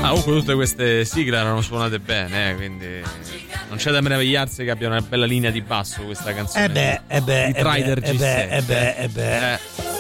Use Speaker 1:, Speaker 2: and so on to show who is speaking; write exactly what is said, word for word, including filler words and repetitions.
Speaker 1: Ah, comunque tutte queste sigle erano suonate bene, eh, quindi non c'è da meravigliarsi che abbia una bella linea di basso questa canzone.
Speaker 2: Eh beh, eh beh,
Speaker 1: di Trider
Speaker 2: eh beh,
Speaker 1: G sette.
Speaker 2: eh beh, eh beh.
Speaker 1: Eh.